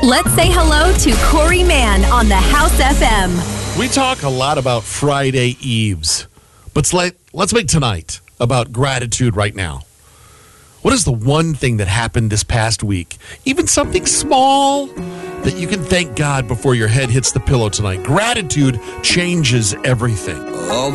Let's say hello to Corey Mann on the House FM. We talk a lot about Friday Eves, but let's make tonight about gratitude right now. What is the one thing that happened this past week? Even something small that you can thank God before your head hits the pillow tonight. Gratitude changes everything.